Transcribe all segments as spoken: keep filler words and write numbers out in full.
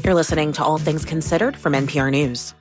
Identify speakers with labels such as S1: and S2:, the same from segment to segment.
S1: You're listening to All Things Considered from N P R News.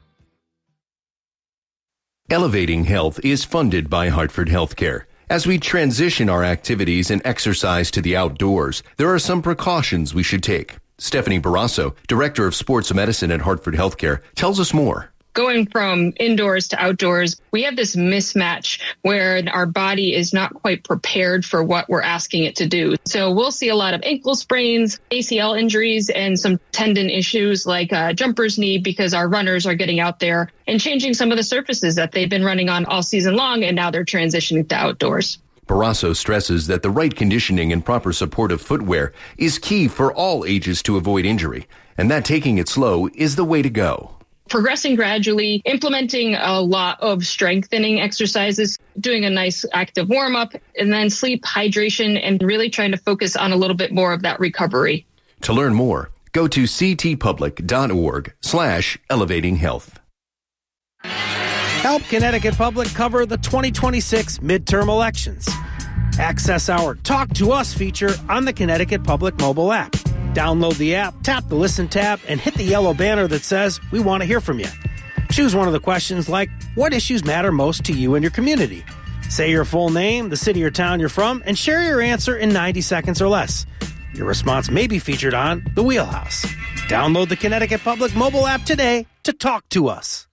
S2: Elevating Health is funded by Hartford Healthcare. As we transition our activities and exercise to the outdoors, there are some precautions we should take. Stephanie Barrasso, Director of Sports Medicine at Hartford Healthcare, tells us more.
S3: Going from indoors to outdoors, we have this mismatch where our body is not quite prepared for what we're asking it to do. So we'll see a lot of ankle sprains, A C L injuries, and some tendon issues like a jumper's knee because our runners are getting out there and changing some of the surfaces that they've been running on all season long, and now they're transitioning to outdoors.
S2: Barrasso stresses that the right conditioning and proper supportive footwear is key for all ages to avoid injury, and that taking it slow is the way to go.
S3: Progressing gradually, implementing a lot of strengthening exercises, doing a nice active warm-up, and then sleep, hydration, and really trying to focus on a little bit more of that recovery.
S2: To learn more, go to ctpublic.org slash elevating health.
S4: Help Connecticut Public cover the twenty twenty-six midterm elections. Access our Talk to Us feature on the Connecticut Public mobile app. Download the app, tap the Listen tab, and hit the yellow banner that says, "We want to hear from you." Choose one of the questions like, what issues matter most to you and your community? Say your full name, the city or town you're from, and share your answer in ninety seconds or less. Your response may be featured on The Wheelhouse. Download the Connecticut Public mobile app today to talk to us.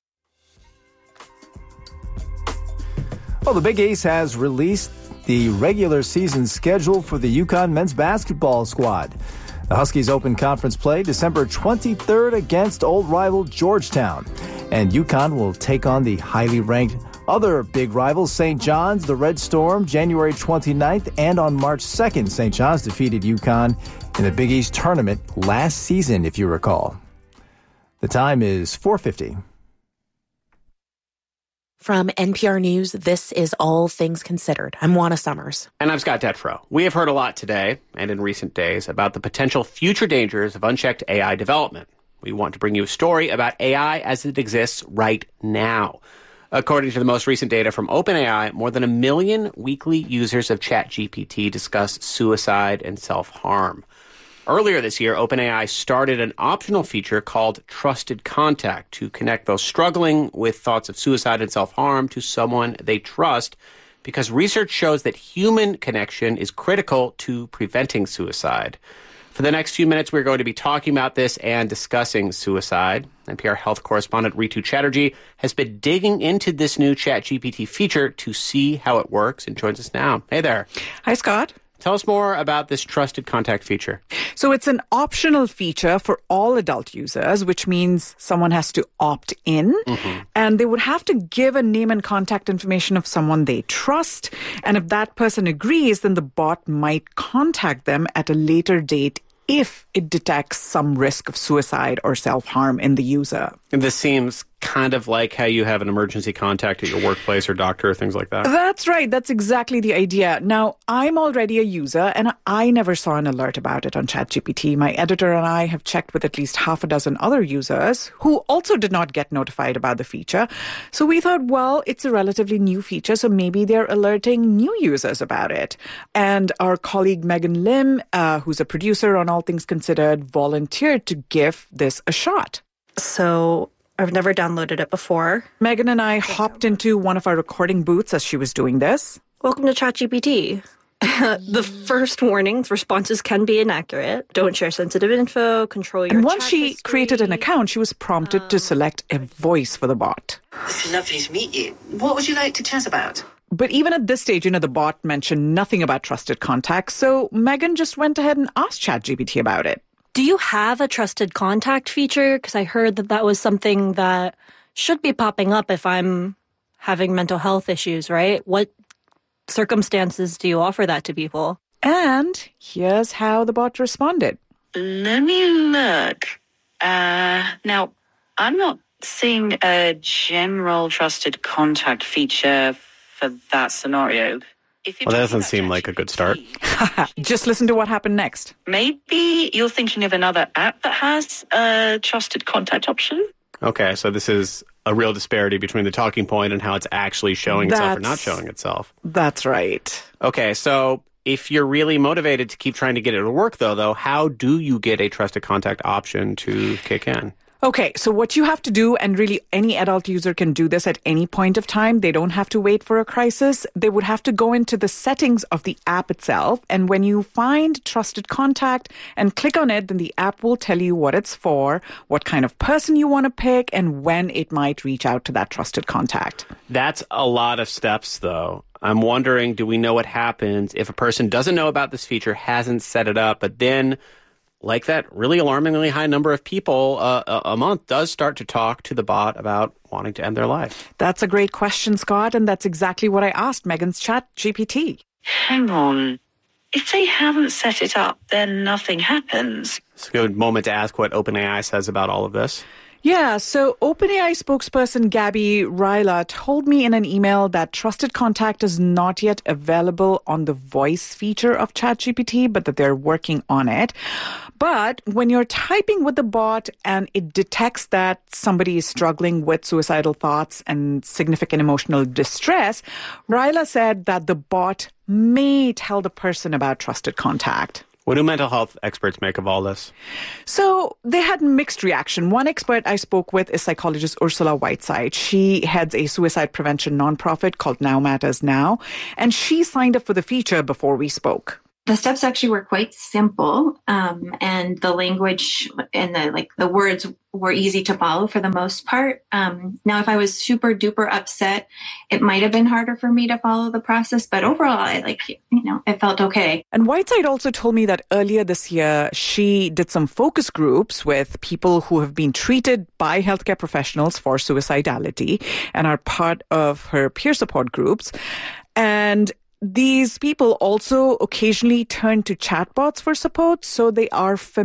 S5: Well, the Big East has released the regular season schedule for the UConn men's basketball squad. The Huskies open conference play December twenty-third against old rival Georgetown. And UConn will take on the highly ranked other big rivals, Saint John's, the Red Storm, January twenty-ninth. And on March second, Saint John's defeated UConn in the Big East tournament last season, if you recall. The time is four fifty.
S1: From N P R News, this is All Things Considered. I'm Juana Summers.
S6: And I'm Scott Detrow. We have heard a lot today and in recent days about the potential future dangers of unchecked A I development. We want to bring you a story about A I as it exists right now. According to the most recent data from OpenAI, more than a million weekly users of ChatGPT discuss suicide and self-harm. Earlier this year, OpenAI started an optional feature called Trusted Contact to connect those struggling with thoughts of suicide and self-harm to someone they trust, because research shows that human connection is critical to preventing suicide. For the next few minutes, we're going to be talking about this and discussing suicide. N P R health correspondent Ritu Chatterjee has been digging into this new ChatGPT feature to see how it works and joins us now. Hey there.
S7: Hi, Scott.
S6: Tell us more about this Trusted Contact feature.
S7: So it's an optional feature for all adult users, which means someone has to opt in. Mm-hmm. And they would have to give a name and contact information of someone they trust. And if that person agrees, then the bot might contact them at a later date if it detects some risk of suicide or self-harm in the user.
S6: And this seems kind of like how you have an emergency contact at your workplace or doctor or things like that.
S7: That's right. That's exactly the idea. Now, I'm already a user, and I never saw an alert about it on ChatGPT. My editor and I have checked with at least half a dozen other users who also did not get notified about the feature. So we thought, well, it's a relatively new feature, so maybe they're alerting new users about it. And our colleague Megan Lim, uh, who's a producer on All Things Considered, volunteered to give this a shot.
S8: So I've never downloaded it before.
S7: Megan and I hopped into one of our recording booths as she was doing this.
S8: Welcome to ChatGPT. The first warnings, responses can be inaccurate. Don't share sensitive info, control your
S7: And once
S8: chat
S7: she
S8: history.
S7: created an account, she was prompted um, to select a voice for the bot.
S9: It's lovely to meet you. What would you like to chat about?
S7: But even at this stage, you know, the bot mentioned nothing about Trusted Contact, so Megan just went ahead and asked ChatGPT about it.
S8: Do you have a Trusted Contact feature? Because I heard that that was something that should be popping up if I'm having mental health issues, right? What circumstances do you offer that to people?
S7: And here's how the bot responded.
S9: Let me look. Uh, now, I'm not seeing a general Trusted Contact feature for that scenario.
S6: Well, that doesn't seem like a good start.
S7: Just listen to what happened next.
S9: Maybe you're thinking of another app that has a Trusted Contact option?
S6: Okay, so this is a real disparity between the talking point and how it's actually showing
S7: That's,
S6: itself or not showing itself.
S7: That's right.
S6: Okay, so If you're really motivated to keep trying to get it to work, though, though, how do you get a trusted contact option to kick in?
S7: Okay, so what you have to do, and really any adult user can do this at any point of time. They don't have to wait for a crisis. They would have to go into the settings of the app itself. And when you find Trusted Contact and click on it, then the app will tell you what it's for, what kind of person you want to pick, and when it might reach out to that trusted contact.
S6: That's a lot of steps, though. I'm wondering, do we know what happens if a person doesn't know about this feature, hasn't set it up, but then, like that really alarmingly high number of people uh, a month, does start to talk to the bot about wanting to end their life?
S7: That's a great question, Scott, and that's exactly what I asked Megan's Chat G P T.
S9: Hang on. If they haven't set it up, then nothing happens.
S6: It's a good moment to ask what OpenAI says about all of this.
S7: Yeah, so OpenAI spokesperson Gabby Ryla told me in an email that Trusted Contact is not yet available on the voice feature of ChatGPT, but that they're working on it. But when you're typing with the bot and it detects that somebody is struggling with suicidal thoughts and significant emotional distress, Ryla said that the bot may tell the person about Trusted Contact.
S6: What do mental health experts make of all this?
S7: So they had mixed reaction. One expert I spoke with is psychologist Ursula Whiteside. She heads a suicide prevention nonprofit called Now Matters Now, and she signed up for the feature before we spoke.
S10: The steps actually were quite simple, um, and the language and the like the words were easy to follow for the most part. Um, now, if I was super duper upset, it might have been harder for me to follow the process. But overall, I like you know, it felt okay.
S7: And Whiteside also told me that earlier this year, she did some focus groups with people who have been treated by healthcare professionals for suicidality and are part of her peer support groups. And these people also occasionally turn to chatbots for support, so they are familiar